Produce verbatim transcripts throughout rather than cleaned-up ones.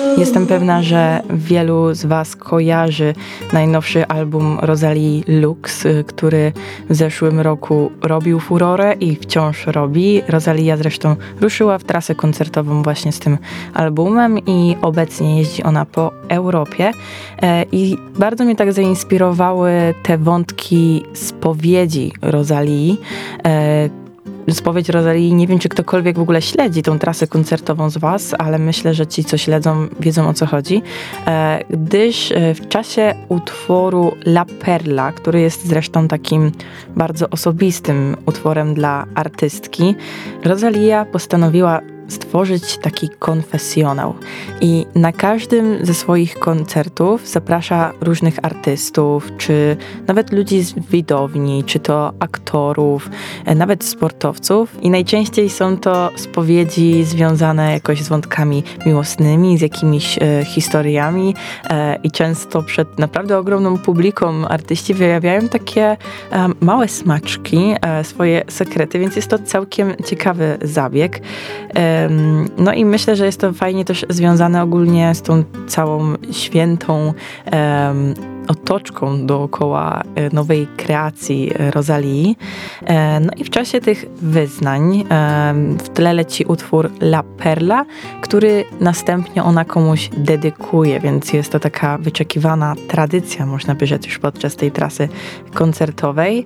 Jestem pewna, że wielu z Was kojarzy najnowszy album Rosalii Lux, który w zeszłym roku robił furorę i wciąż robi. Rosalia zresztą ruszyła w trasę koncertową właśnie z tym albumem i obecnie jeździ ona po Europie. I bardzo mnie tak zainspirowały te wątki spowiedzi Rosalii. Spowiedź Rosalii, nie wiem, czy ktokolwiek w ogóle śledzi tą trasę koncertową z Was, ale myślę, że ci, co śledzą, wiedzą, o co chodzi. Gdyż w czasie utworu La Perla, który jest zresztą takim bardzo osobistym utworem dla artystki, Rosalia postanowiła stworzyć taki konfesjonał. I na każdym ze swoich koncertów zaprasza różnych artystów, czy nawet ludzi z widowni, czy to aktorów, nawet sportowców. I najczęściej są to spowiedzi związane jakoś z wątkami miłosnymi, z jakimiś e, historiami e, i często przed naprawdę ogromną publiką artyści wyjawiają takie e, małe smaczki, e, swoje sekrety, więc jest to całkiem ciekawy zabieg. E, No i myślę, że jest to fajnie też związane ogólnie z tą całą świętą um, otoczką dookoła nowej kreacji Rosalii. No i w czasie tych wyznań w tle leci utwór La Perla, który następnie ona komuś dedykuje, więc jest to taka wyczekiwana tradycja, można by rzec, już podczas tej trasy koncertowej.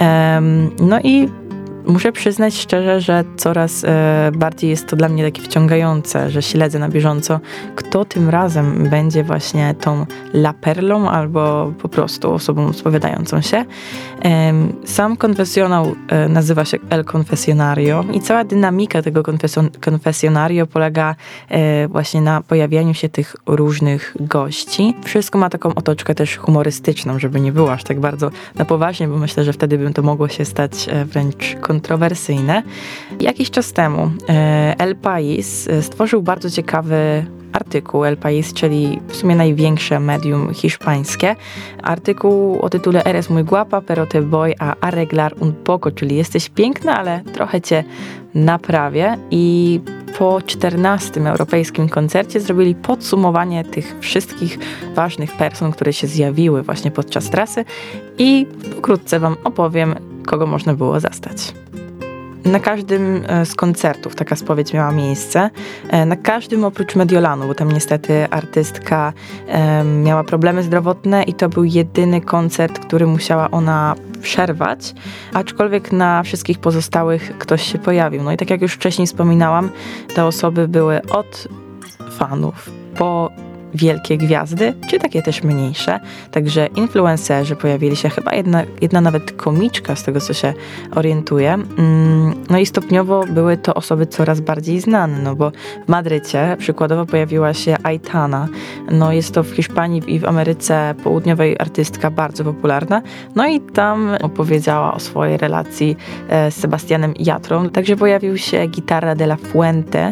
No i muszę przyznać szczerze, że coraz e, bardziej jest to dla mnie takie wciągające, że śledzę na bieżąco, kto tym razem będzie właśnie tą La Perlą albo po prostu osobą spowiadającą się. E, sam konfesjonał e, nazywa się El Confesionario i cała dynamika tego konfesjon- konfesjonario polega e, właśnie na pojawianiu się tych różnych gości. Wszystko ma taką otoczkę też humorystyczną, żeby nie było aż tak bardzo na poważnie, bo myślę, że wtedy by to mogło się stać e, wręcz kontrowersyjne. Jakiś czas temu El País stworzył bardzo ciekawy artykuł. El País, czyli w sumie największe medium hiszpańskie. Artykuł o tytule Eres muy guapa, pero te voy a arreglar un poco, czyli jesteś piękna, ale trochę cię naprawię. I po czternastym europejskim koncercie zrobili podsumowanie tych wszystkich ważnych person, które się zjawiły właśnie podczas trasy i pokrótce wam opowiem, kogo można było zastać. Na każdym z koncertów taka spowiedź miała miejsce. Na każdym oprócz Mediolanu, bo tam niestety artystka um, miała problemy zdrowotne i to był jedyny koncert, który musiała ona przerwać, aczkolwiek na wszystkich pozostałych ktoś się pojawił. No i tak jak już wcześniej wspominałam, te osoby były od fanów po wielkie gwiazdy, czy takie też mniejsze. Także influencerzy pojawili się, chyba jedna, jedna nawet komiczka, z tego co się orientuję. No i stopniowo były to osoby coraz bardziej znane, no bo w Madrycie przykładowo pojawiła się Aitana. No jest to w Hiszpanii i w Ameryce Południowej artystka bardzo popularna. No i tam opowiedziała o swojej relacji z Sebastianem Yatrą. Także pojawił się Guitarra de la Fuente,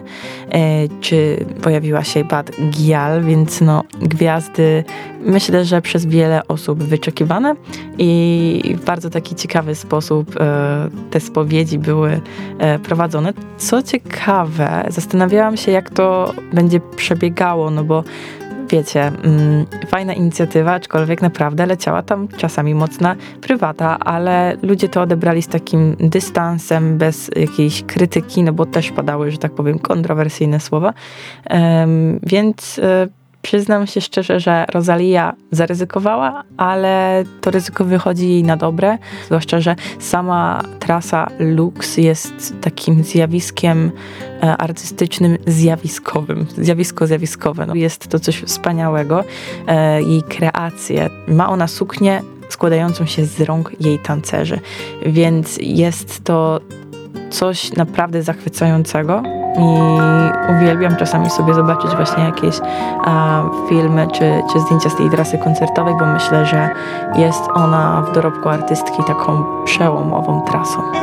czy pojawiła się Bad Gyal, więc no, gwiazdy myślę, że przez wiele osób wyczekiwane i w bardzo taki ciekawy sposób e, te spowiedzi były e, prowadzone. Co ciekawe, zastanawiałam się, jak to będzie przebiegało, no bo wiecie, mm, fajna inicjatywa, aczkolwiek naprawdę leciała tam czasami mocna prywata, ale ludzie to odebrali z takim dystansem, bez jakiejś krytyki, no bo też padały, że tak powiem, kontrowersyjne słowa. Um, więc e, przyznam się szczerze, że Rosalia zaryzykowała, ale to ryzyko wychodzi jej na dobre. Zwłaszcza, że sama trasa Lux jest takim zjawiskiem e, artystycznym, zjawiskowym. Zjawisko zjawiskowe. No, jest to coś wspaniałego. E, jej kreacje. Ma ona suknię składającą się z rąk jej tancerzy. Więc jest to coś naprawdę zachwycającego i uwielbiam czasami sobie zobaczyć właśnie jakieś a, filmy czy, czy zdjęcia z tej trasy koncertowej, bo myślę, że jest ona w dorobku artystki taką przełomową trasą.